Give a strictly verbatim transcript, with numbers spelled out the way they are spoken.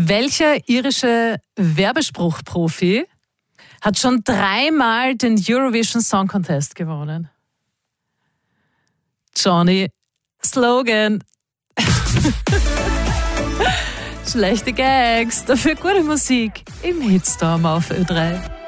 Welcher irische Werbespruchprofi hat schon dreimal den Eurovision Song Contest gewonnen? Johnny Slogan. Schlechte Gags, dafür gute Musik im Hitstorm auf Ö drei.